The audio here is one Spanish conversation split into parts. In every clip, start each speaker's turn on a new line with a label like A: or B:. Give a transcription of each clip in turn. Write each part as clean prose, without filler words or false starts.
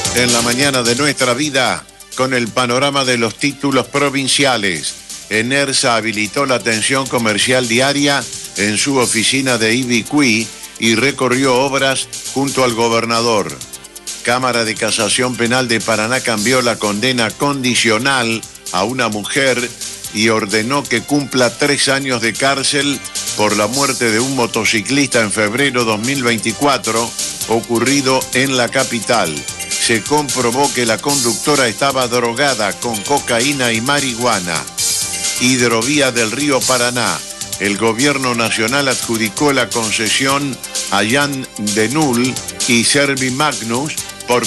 A: En la mañana de nuestra vida, con el panorama de los títulos provinciales. Enersa habilitó la atención comercial diaria en su oficina de Ibicuí y recorrió obras junto al gobernador. Cámara de Casación Penal de Paraná cambió la condena condicional a una mujer y ordenó que cumpla 3 años de cárcel por la muerte de un motociclista en febrero 2024, ocurrido en la capital. Se comprobó que la conductora estaba drogada con cocaína y marihuana. Hidrovía del Río Paraná. El gobierno nacional adjudicó la concesión a Jan Denul y Servimagnus por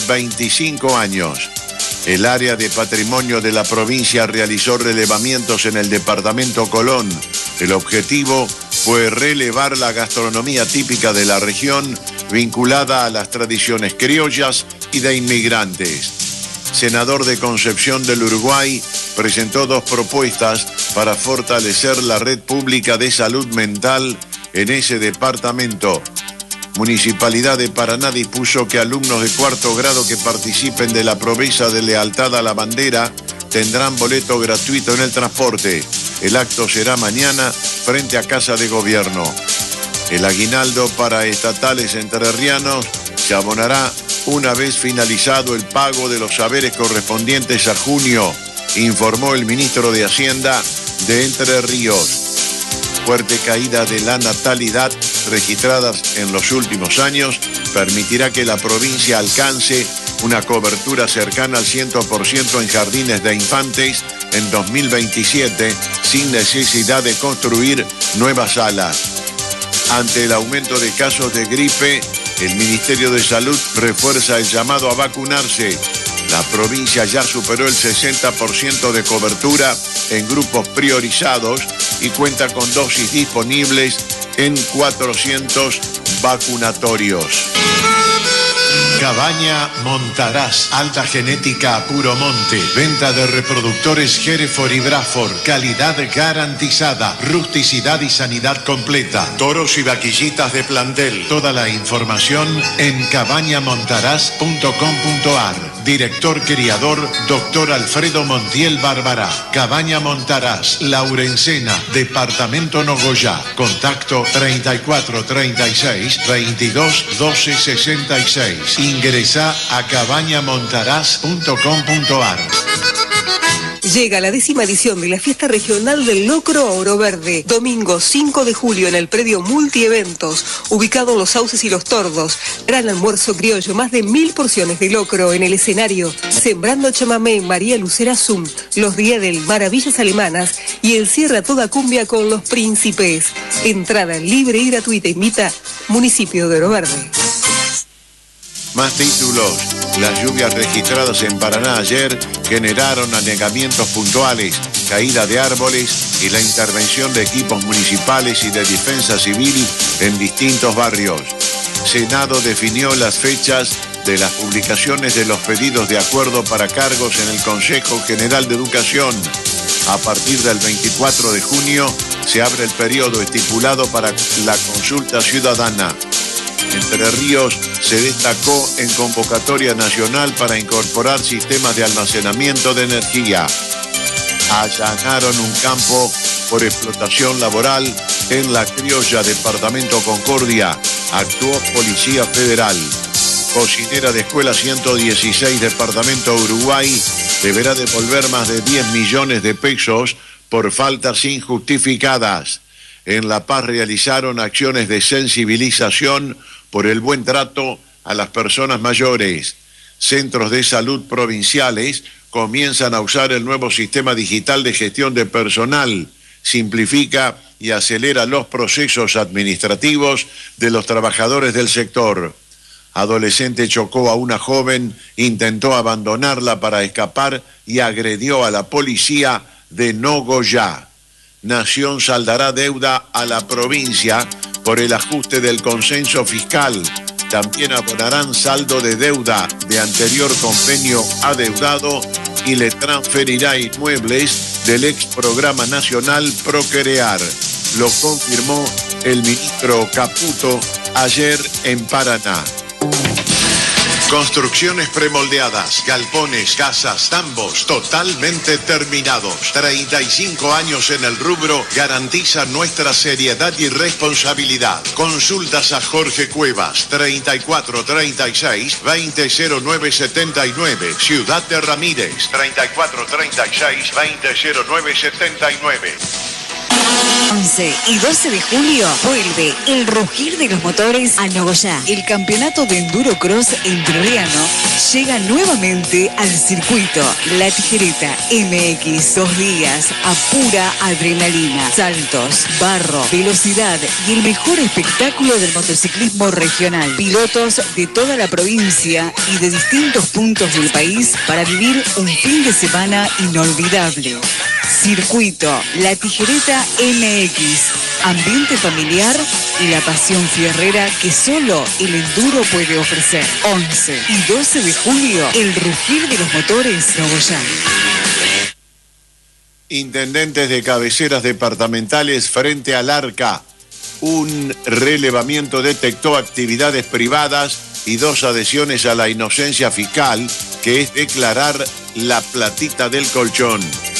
A: 25 años. El área de patrimonio de la provincia realizó relevamientos en el departamento Colón. El objetivo fue relevar la gastronomía típica de la región vinculada a las tradiciones criollas y de inmigrantes. Senador de Concepción del Uruguay presentó 2 propuestas para fortalecer la red pública de salud mental en ese departamento. Municipalidad de Paraná dispuso que alumnos de 4º grado que participen de la promesa de lealtad a la bandera tendrán boleto gratuito en el transporte. El acto será mañana frente a Casa de Gobierno. El aguinaldo para estatales entrerrianos se abonará una vez finalizado el pago de los saberes correspondientes a junio, informó el ministro de Hacienda de Entre Ríos. Fuerte caída de la natalidad registradas en los últimos años permitirá que la provincia alcance una cobertura cercana al 100% en jardines de infantes en 2027 sin necesidad de construir nuevas salas. Ante el aumento de casos de gripe, el Ministerio de Salud refuerza el llamado a vacunarse. La provincia ya superó el 60% de cobertura en grupos priorizados y cuenta con dosis disponibles en 400 vacunatorios. Cabaña Montaraz, alta genética a puro monte, venta de reproductores Hereford y Braford, calidad garantizada, rusticidad y sanidad completa, toros y vaquillitas de plantel. Toda la información en cabañamontaraz.com.ar. Director criador, Dr. Alfredo Montiel Bárbara. Cabaña Montaraz, Laurencena, Departamento Nogoyá. Contacto 34 36 22 12 66. Ingresa a cabañamontaraz.com.ar.
B: Llega la 10ª edición de la Fiesta Regional del Locro Oro Verde. Domingo 5 de julio en el predio Multieventos, ubicado en Los Sauces y Los Tordos. Gran almuerzo criollo, más de 1000 porciones de locro en el escenario. Sembrando chamamé, María Lucera Zum, Los Días del Maravillas Alemanas y el cierre a toda cumbia con Los Príncipes. Entrada libre y gratuita. Invita Municipio de Oro Verde.
A: Más títulos. Las lluvias registradas en Paraná ayer generaron anegamientos puntuales, caída de árboles y la intervención de equipos municipales y de defensa civil en distintos barrios. Senado definió las fechas de las publicaciones de los pedidos de acuerdo para cargos en el Consejo General de Educación. A partir del 24 de junio se abre el periodo estipulado para la consulta ciudadana. Entre Ríos se destacó en convocatoria nacional para incorporar sistemas de almacenamiento de energía. Allanaron un campo por explotación laboral en La Criolla, departamento Concordia. Actuó Policía Federal. Cocinera de Escuela 116, departamento Uruguay, deberá devolver más de 10 millones de pesos por faltas injustificadas. En La Paz realizaron acciones de sensibilización por el buen trato a las personas mayores. Centros de salud provinciales comienzan a usar el nuevo sistema digital de gestión de personal. Simplifica y acelera los procesos administrativos de los trabajadores del sector. Adolescente chocó a una joven, intentó abandonarla para escapar y agredió a la policía de Nogoyá. Nación saldará deuda a la provincia por el ajuste del consenso fiscal. También abonarán saldo de deuda de anterior convenio adeudado y le transferirá inmuebles del ex programa nacional Procrear. Lo confirmó el ministro Caputo ayer en Paraná. Construcciones premoldeadas, galpones, casas, tambos, totalmente terminados. 35 años en el rubro garantiza nuestra seriedad y responsabilidad. Consultas a Jorge Cuevas, 3436-200979, Ciudad de Ramírez, 3436-200979.
C: 11 y 12 de julio vuelve el rugir de los motores a Nogoyá. El campeonato de Enduro Cross entrerriano llega nuevamente al circuito La Tijereta MX. 2 días a pura adrenalina, saltos, barro, velocidad y el mejor espectáculo del motociclismo regional. Pilotos de toda la provincia y de distintos puntos del país para vivir un fin de semana inolvidable. Circuito La Tijereta MX, ambiente familiar y la pasión fierrera que solo el enduro puede ofrecer. 11 y 12 de julio, el rugir de los motores Nogoyá.
A: Intendentes de cabeceras departamentales frente al Arca. Un relevamiento detectó actividades privadas y 2 adhesiones a la inocencia fiscal, que es declarar la platita del colchón.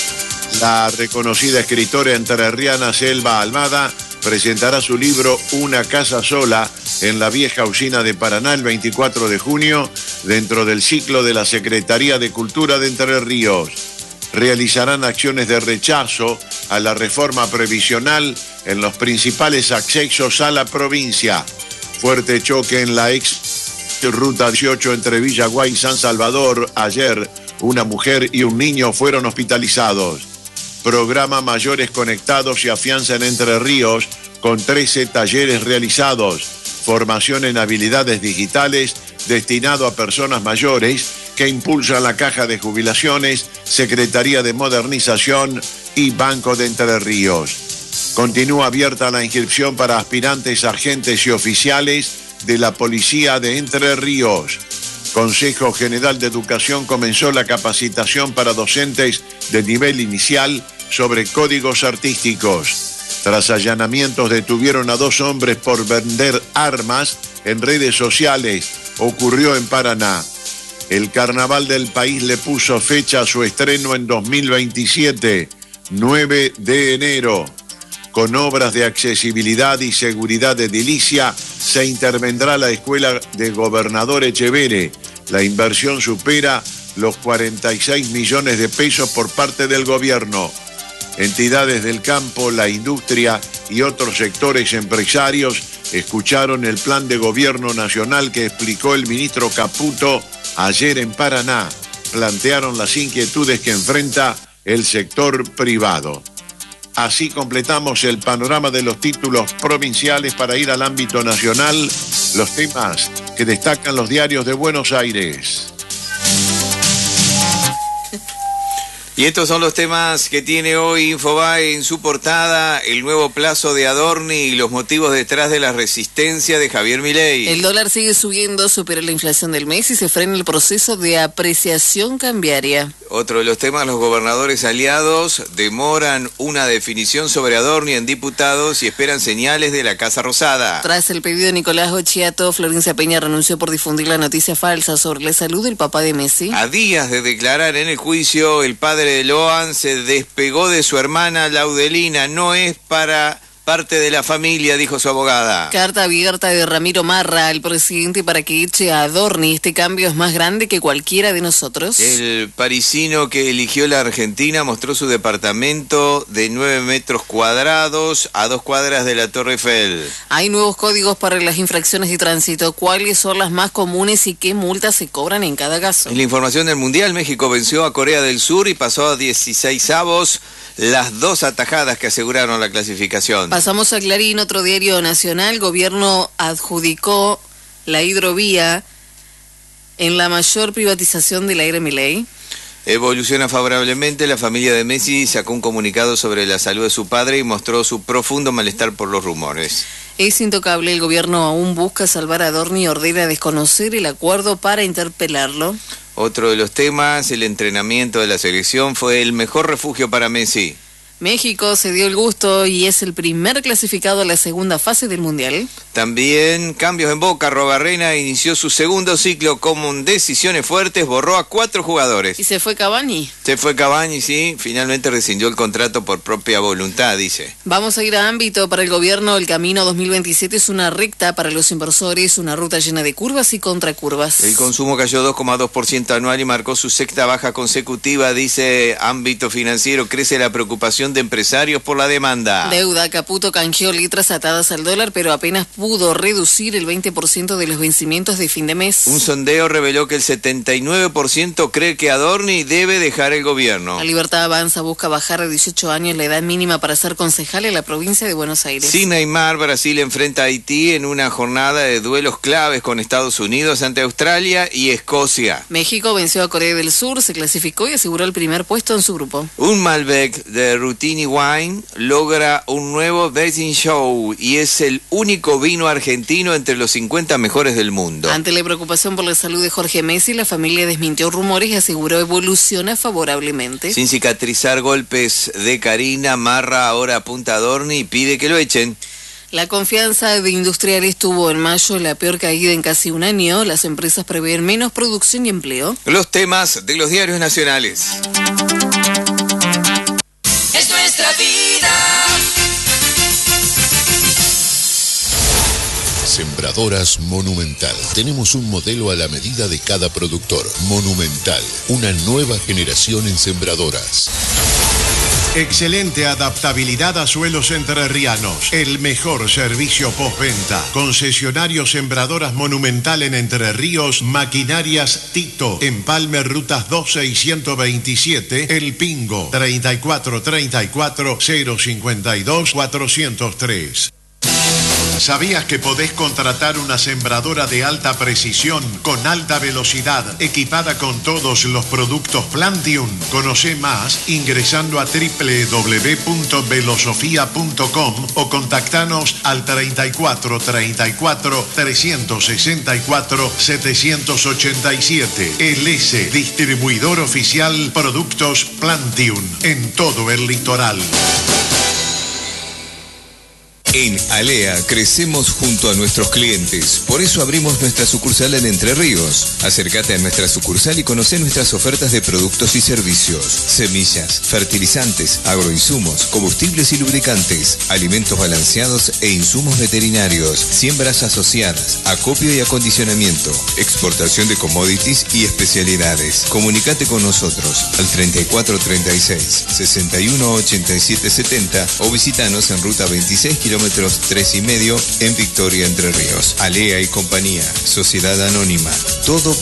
A: La reconocida escritora entrerriana Selva Almada presentará su libro Una casa sola en la vieja usina de Paraná el 24 de junio dentro del ciclo de la Secretaría de Cultura de Entre Ríos. Realizarán acciones de rechazo a la reforma previsional en los principales accesos a la provincia. Fuerte choque en la ex Ruta 18 entre Villaguay y San Salvador. Ayer, una mujer y un niño fueron hospitalizados. Programa Mayores Conectados y Afianza en Entre Ríos, con 13 talleres realizados. Formación en habilidades digitales destinado a personas mayores que impulsan la Caja de Jubilaciones, Secretaría de Modernización y Banco de Entre Ríos. Continúa abierta la inscripción para aspirantes, agentes y oficiales de la Policía de Entre Ríos. Consejo General de Educación comenzó la capacitación para docentes de nivel inicial sobre códigos artísticos. Tras allanamientos detuvieron a 2 hombres por vender armas en redes sociales. Ocurrió en Paraná. El carnaval del país le puso fecha a su estreno en 2027, 9 de enero. Con obras de accesibilidad y seguridad edilicia, se intervendrá la escuela de Gobernador Echeverre. La inversión supera los 46 millones de pesos por parte del gobierno. Entidades del campo, la industria y otros sectores empresarios escucharon el plan de gobierno nacional que explicó el ministro Caputo ayer en Paraná. Plantearon las inquietudes que enfrenta el sector privado. Así completamos el panorama de los títulos provinciales para ir al ámbito nacional, los temas que destacan los diarios de Buenos Aires.
D: Y estos son los temas que tiene hoy Infobae en su portada: el nuevo plazo de Adorni y los motivos detrás de la resistencia de Javier Milei.
E: El dólar sigue subiendo, supera la inflación del mes y se frena el proceso de apreciación cambiaria.
D: Otro de los temas: los gobernadores aliados demoran una definición sobre Adorni en diputados y esperan señales de la Casa Rosada.
E: Tras el pedido de Nicolás Ochiato, Florencia Peña renunció por difundir la noticia falsa sobre la salud del papá de Messi.
D: A días de declarar en el juicio, el padre de Loan se despegó de su hermana Laudelina. No es para parte de la familia, dijo su abogada.
E: Carta abierta de Ramiro Marra al presidente para que eche a Adorni. Este cambio es más grande que cualquiera de nosotros.
D: El parisino que eligió la Argentina mostró su departamento de 9 metros cuadrados a 2 cuadras de la Torre Eiffel.
E: Hay nuevos códigos para las infracciones de tránsito. ¿Cuáles son las más comunes y qué multas se cobran en cada caso?
D: En la información del Mundial, México venció a Corea del Sur y pasó a 16avos, las 2 atajadas que aseguraron la clasificación.
E: Pasamos a Clarín, otro diario nacional. Gobierno adjudicó la hidrovía en la mayor privatización de la era Milei.
D: Evoluciona favorablemente. La familia de Messi sacó un comunicado sobre la salud de su padre y mostró su profundo malestar por los rumores.
E: Es intocable. El gobierno aún busca salvar a Adorni y ordena desconocer el acuerdo para interpelarlo.
D: Otro de los temas: el entrenamiento de la selección fue el mejor refugio para Messi.
E: México se dio el gusto y es el primer clasificado a la segunda fase del Mundial.
D: También cambios en Boca. Robarrena inició su segundo ciclo con decisiones fuertes, borró a 4 jugadores.
E: ¿Y se fue Cavani?
D: Se fue Cavani, sí, finalmente rescindió el contrato por propia voluntad, dice.
E: Vamos a ir a ámbito. Para el gobierno, el camino 2027 es una recta para los inversores, una ruta llena de curvas y contracurvas.
D: El consumo cayó 2,2% anual y marcó su sexta baja consecutiva, dice ámbito financiero. Crece la preocupación de empresarios por la demanda.
E: Deuda. Caputo canjeó letras atadas al dólar, pero apenas pudo reducir el 20% de los vencimientos de fin de mes.
D: Un sondeo reveló que el 79% cree que Adorni debe dejar el gobierno.
E: La Libertad Avanza busca bajar a 18 años la edad mínima para ser concejal en la provincia de Buenos Aires.
D: Sin Neymar, Brasil enfrenta a Haití en una jornada de duelos claves con Estados Unidos ante Australia y Escocia.
E: México venció a Corea del Sur, se clasificó y aseguró el primer puesto en su grupo.
D: Un Malbec de Rutini Wine logra un nuevo Betting Show y es el único vino argentino entre los 50 mejores del mundo.
E: Ante la preocupación por la salud de Jorge Messi, la familia desmintió rumores y aseguró evoluciona favorablemente.
D: Sin cicatrizar golpes de Karina, Marra ahora apunta a Adorni y pide que lo echen.
E: La confianza de industriales tuvo en mayo la peor caída en casi un año. Las empresas prevén menos producción y empleo.
D: Los temas de los diarios nacionales.
F: Es nuestra vida.
G: Sembradoras Monumental. Tenemos un modelo a la medida de cada productor. Monumental, una nueva generación en sembradoras.
A: Excelente adaptabilidad a suelos entrerrianos. El mejor servicio postventa. Concesionario Sembradoras Monumental en Entre Ríos. Maquinarias Tito. Empalme Rutas 12 y 127. El Pingo. 3434 052 403. ¿Sabías que podés contratar una sembradora de alta precisión, con alta velocidad, equipada con todos los productos Plantium? Conoce más ingresando a www.velosofia.com o contactanos al 34 34 364 787. El S, distribuidor oficial Productos Plantium en todo el litoral.
H: En Alea crecemos junto a nuestros clientes, por eso abrimos nuestra sucursal en Entre Ríos. Acércate a nuestra sucursal y conoce nuestras ofertas de productos y servicios: semillas, fertilizantes, agroinsumos, combustibles y lubricantes, alimentos balanceados e insumos veterinarios, siembras asociadas, acopio y acondicionamiento, exportación de commodities y especialidades. Comunicate con nosotros al 3436 61 87 70 o visítanos en ruta 26 kilómetros 3,5 en Victoria, Entre Ríos. Alea y compañía, Sociedad Anónima, todo